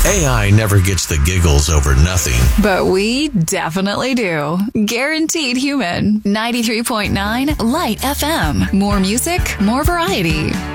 AI never gets the giggles over nothing. But we definitely do. Guaranteed Human. 93.9 Light FM. More music, more variety.